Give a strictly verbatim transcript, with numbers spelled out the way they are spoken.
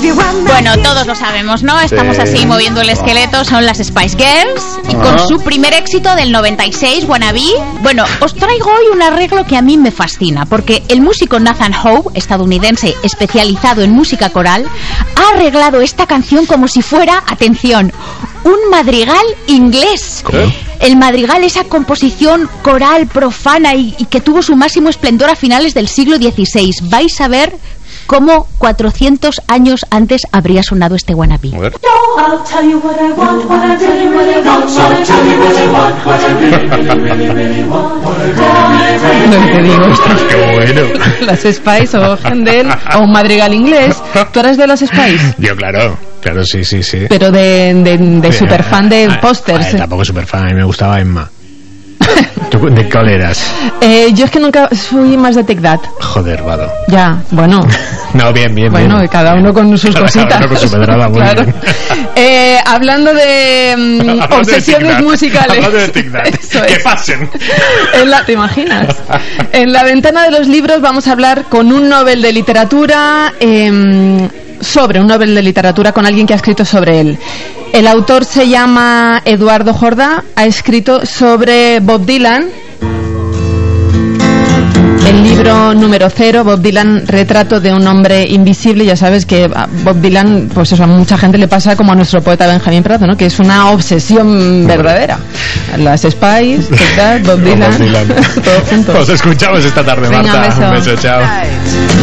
Bueno, todos lo sabemos, ¿no? Estamos sí. así moviendo el esqueleto, son las Spice Girls. Y con uh-huh. su primer éxito del noventa y seis, Wannabe. Bueno, os traigo hoy un arreglo que a mí me fascina, porque el músico Nathan Howe, estadounidense especializado en música coral, ha arreglado esta canción como si fuera, atención, un madrigal inglés. ¿Qué? El madrigal, esa composición coral profana y, y que tuvo su máximo esplendor a finales del siglo dieciséis. Vais a ver cómo cuatrocientos años antes habría sonado este Wannabe. No te digo. Qué bueno. Las Spice o Händel o un madrigal inglés. ¿Tú eres de las Spice? Yo, claro. Claro, sí, sí, sí. Pero de, de, de sí, super fan de a, pósters. A, tampoco super fan, a mí me gustaba Emma. ¿Tú de cuál eras? Eh, yo es que nunca fui más de Take That. Joder, vado. Ya, bueno. No, bien, bien, bueno, bien. cada uno con sus cada, cositas. Cada uno con su pedrada, muy claro. bien. Eh, hablando de um, hablando obsesiones de musicales. Hablando de Take That. Que pasen. En la, ¿te imaginas? En la ventana de los libros vamos a hablar con un Nobel de literatura, eh, sobre un Nobel de literatura con alguien que ha escrito sobre él. El autor se llama Eduardo Jordá, ha escrito sobre Bob Dylan. El libro número cero, Bob Dylan, retrato de un hombre invisible. Ya sabes que a Bob Dylan, pues eso, a mucha gente le pasa como a nuestro poeta Benjamín Prado, ¿no? Que es una obsesión verdadera. Las Spice, Bob Dylan, Bob Dylan. todo junto. Os escuchamos esta tarde, Venga, Marta. beso. Un beso, chao.